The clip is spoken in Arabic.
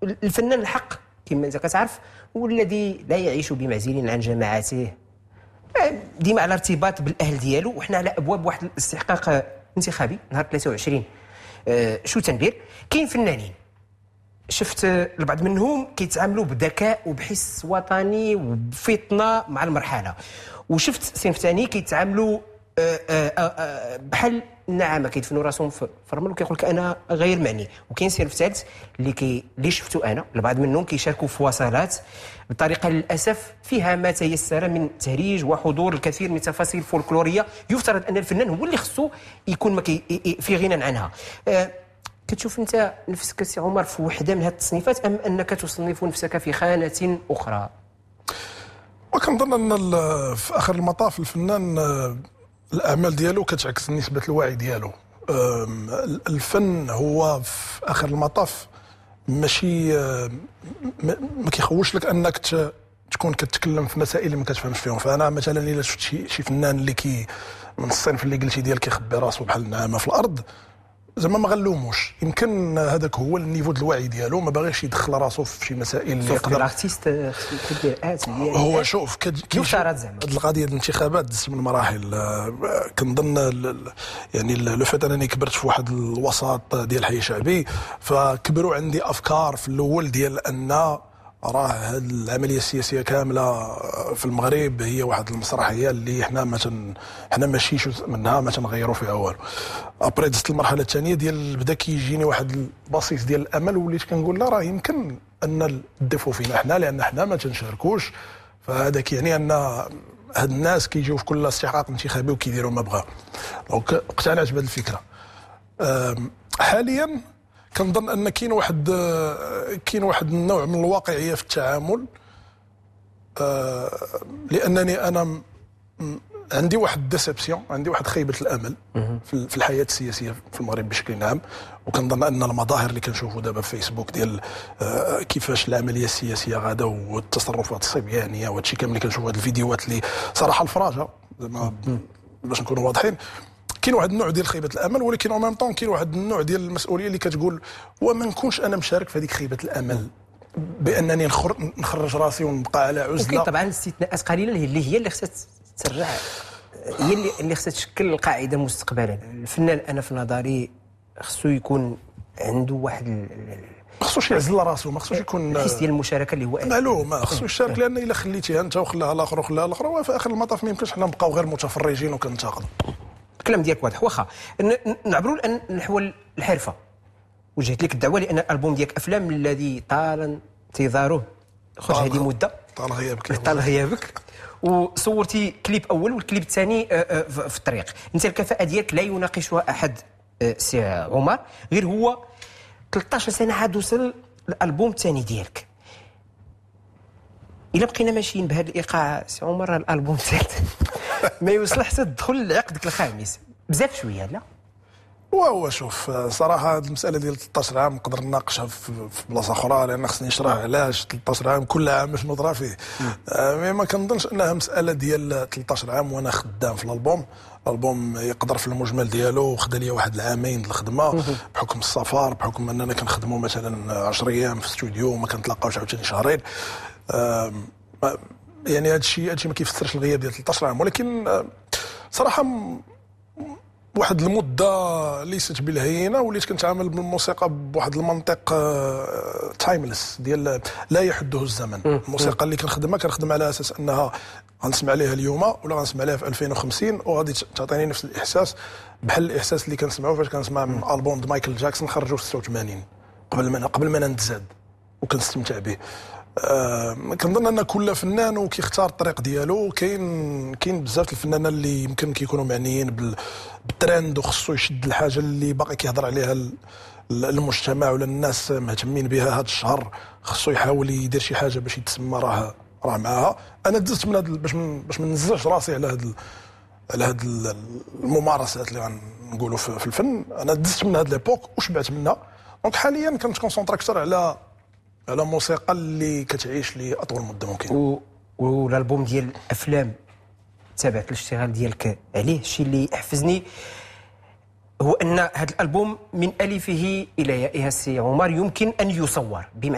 الفنان الحق كما انت كتعرف هو الذي لا يعيش بمعزل عن جماعته، ديما على ارتباط بالاهل ديالو، وحنا على ابواب واحد الاستحقاق انتخابي نهار 23. شو تندير؟ كاين فنانين شفت البعض منهم كيتعاملوا بذكاء وبحس وطني وبفطنه مع المرحله، وشفت صنف ثاني كيتعاملوا بحال النعامه كيدفنوا راسهم في الرمل وكيقول لك انا غير معني. وكاين صنف ثالث اللي شفتو انا البعض منهم كيشاركوا في وصلات بطريقه للاسف فيها ما تيسر من تهريج وحضور الكثير من التفاصيل فولكلوريه يفترض ان الفنان هو اللي خصو يكون في غنى عنها. كتشوف انت نفسك سي عمر في وحده من هذه التصنيفات ام انك تصنف نفسك في خانه اخرى؟ وكنظن ان في اخر المطاف الفنان الاعمال ديالو كتعكس نسبه الوعي ديالو. الفن هو في اخر المطاف ماشي ما كيخوش لك انك تكون كتكلم في مسائل اللي ما كتفهمش فيهم. فانا مثلا الا شفت شي فنان اللي من الصنف اللي قلتي ديال كيخبي راسو بحال النعامه في الارض، زعما ما غنلوموش، يمكن هذاك هو النيفو ديال الوعي ديالو، ما باغيش يدخل راسو في شي مسائل اللي يقدر. الارتيست هو شوف يفترض زعما هذه القضيه ديال الانتخابات دزت من مراحل. كنظن يعني لو فات انني كبرت في واحد الوسط ديال الحي الشعبي، فكبروا عندي افكار في الاول ديال ان راه هذه العمليه السياسيه كامله في المغرب هي واحد المسرحيه اللي حنا ماشي منها ما تنغيروا فيها والو. ابري دزت المرحله الثانيه ديال بدا كيجيني واحد البسيط ديال الامل، وليت كنقول لا راه يمكن ان الدفو فينا حنا لان حنا ما تنشاركوش، فهذاك يعني ان هاد الناس كيجيو في كل استحقاق انتخابي وكيديروا ما بغاو. دونك اقتنعت بهذه الفكره. حاليا كنظن ان كاين واحد النوع من الواقعيه في التعامل، لانني انا عندي واحد ديسيبسيون، عندي واحد خيبه الامل في الحياه السياسيه في المغرب بشكل عام. وكنظن ان المظاهر اللي كنشوفوا دابا في فيسبوك ديال كيفاش العمليه السياسيه غادا والتصرفات الصبيانيه وهادشي كامل اللي كنشوفوا، هاد الفيديوهات اللي صراحه الفراجه زعما باش نكونوا واضحين، كاين واحد النوع ديال خيبه الامل، ولكن اون ميم طون كاين واحد النوع ديال المسؤوليه اللي كتقول وما نكونش انا مشارك في هذيك خيبه الامل بانني نخرج راسي ونبقى على عزله. وكاين طبعا استثناءات قليله اللي هي اللي خصها تسرع، هي اللي خصها تشكل القاعده مستقبلا. الفنان انا في نظري خصو يكون عنده واحد ما خصوش يعزل راسو، ما خصوش يكون الحس ديال المشاركه اللي هو معلوم، ما خصوش يشارك، لان الا خليتيها انت وخلاها الاخر وخلاها الاخر وفي اخر المطاف ما يمكنش حنا نبقاو غير متفرجين وكنتقدوا. الكلام ديالك واضح. واخا نعبروا نحو الحرفه، وجهت لك الدعوه لان الالبوم ديالك افلام الذي طال انتظاره خرج هذه مده، طال غيابك وصورتي كليب اول والكليب الثاني في الطريق. انت الكفاءه ديالك لا يناقشها احد سي عمر، غير هو 13 سنه عاد وصل الالبوم الثاني ديالك. الا بقينا ماشيين بهذا الايقاع سي عمر الالبوم الثالث ما يوصل حتى تدخل لعقدك الخامس بزاف شويه لا؟ وهو شوف صراحه هذه المساله ديال 13 عام نقدر نناقشها في بلاصه اخرى، لان خصني نشرح علاش 13 عام كل عام شنو طرا فيه. ما كنظنش انها مساله ديال 13 عام وانا خدام في الالبوم يقدر في المجمل ديالو خدا لي واحد العامين الخدمه بحكم السفر، بحكم اننا كنخدموا مثلا 10 ايام في الاستوديو وما كنتلاقاوش عاوتاني شهرين. يعني هادشي ما كيفسرش الغياب ديال 13 عام، ولكن صراحه واحد المده ليست بالهينه، وليت كنتعامل بالموسيقى بواحد المنطق تايمليس ديال لا يحده الزمن. الموسيقى اللي كنخدم على اساس انها غنسمع عليها اليوم ولا غنسمع عليها في 2050 وغادي تعطيني نفس الاحساس بحال الاحساس اللي كنسمعوه فاش كنسمع من البوم مايكل جاكسون خرجوا في 86 قبل ما نتزاد وكنستمتع به. كنظن ان كل فنان وكيختار الطريق ديالو. كاين بزاف الفنانين اللي يمكن كيكونوا معنيين بالترند وخصو يشد الحاجه اللي باقي كيهضر عليها المجتمع ولا الناس مهتمين بها هذا الشهر، خصو يحاول يدير شي حاجه باش يتسمى راه معاها. انا دزت من هذا باش ما ننزلش راسي على هاد الممارسات اللي غنقولوا في الفن. انا دزت من هاد ليبوك وشبعت منها. دونك حاليا كنتكونسونطرا اكثر على موسيقى اللي كتعيش لاطول مده ممكن. والالبوم ديال الافلام تابعت الاشتغال ديالك عليه. الشيء اللي احفزني هو ان هذا الالبوم من الفه الى يائه السي عمر يمكن ان يصور، بمعنى